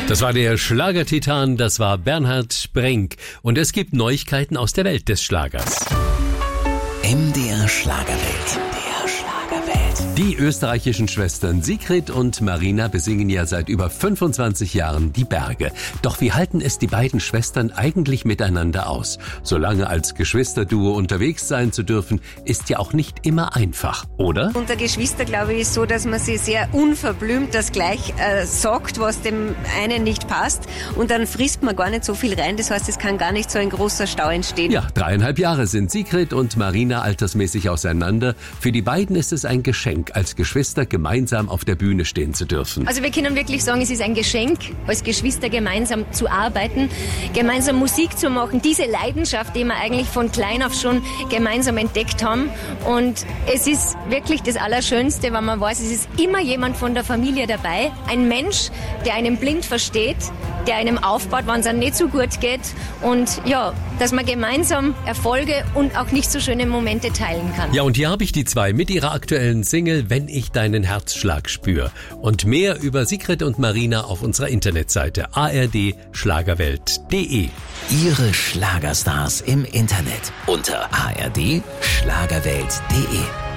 Das war der Schlagertitan, das war Bernhard Sprengk. Und es gibt Neuigkeiten aus der Welt des Schlagers. MDR Schlagerwelt. Die österreichischen Schwestern Sigrid und Marina besingen ja seit über 25 Jahren die Berge. Doch wie halten es die beiden Schwestern eigentlich miteinander aus? So lange als Geschwisterduo unterwegs sein zu dürfen, ist ja auch nicht immer einfach, oder? Unter Geschwister, glaube ich, ist so, dass man sich sehr unverblümt das gleich sagt, was dem einen nicht passt. Und dann frisst man gar nicht so viel rein. Das heißt, es kann gar nicht so ein großer Stau entstehen. Ja, 3,5 Jahre sind Sigrid und Marina altersmäßig auseinander. Für die beiden ist es ein Geschenk, als Geschwister gemeinsam auf der Bühne stehen zu dürfen. Also wir können wirklich sagen, es ist ein Geschenk, als Geschwister gemeinsam zu arbeiten, gemeinsam Musik zu machen. Diese Leidenschaft, die wir eigentlich von klein auf schon gemeinsam entdeckt haben. Und es ist wirklich das Allerschönste, wenn man weiß, es ist immer jemand von der Familie dabei. Ein Mensch, der einen blind versteht, der einem aufbaut, wenn es einem nicht so gut geht. Und ja, dass man gemeinsam Erfolge und auch nicht so schöne Momente teilen kann. Ja, und hier habe ich die zwei mit ihrer aktuellen Single Wenn ich deinen Herzschlag spür. Und mehr über Sigrid und Marina auf unserer Internetseite ardschlagerwelt.de. Ihre Schlagerstars im Internet unter ardschlagerwelt.de.